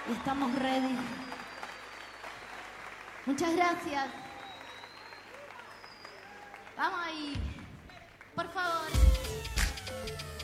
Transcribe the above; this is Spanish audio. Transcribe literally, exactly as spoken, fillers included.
y estamos ready. Muchas gracias. Vamos ahí, por favor.